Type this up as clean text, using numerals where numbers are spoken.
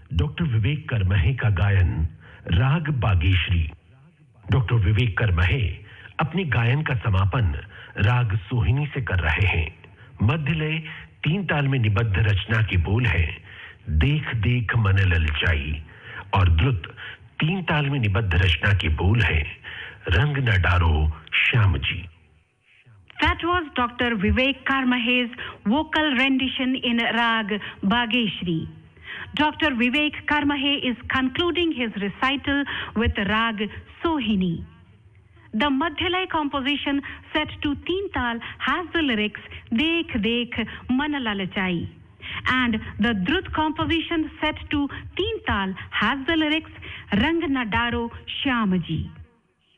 Doctor विवेक करमहे का गायन राग बागेश्री। डॉक्टर विवेक करमहे अपनी गायन का समापन राग सोहिनी से कर रहे हैं। मध्य लय 3 ताल में निबद्ध रचना के बोल है देख देख मन ललचाई और द्रुत 3 ताल में निबद्ध रचना के बोल है रंग न डारो Shyam ji. That was Dr. Vivek Karmahe's vocal rendition in Rag Bageshri. Dr. Vivek Karmahe is concluding his recital with Rag Sohini. The Madhyalay composition set to Teen Tal has the lyrics Dekh Dekh Man Lalachai, and the Drut composition set to Teen Tal has the lyrics Rang Na Daro Shyam Ji.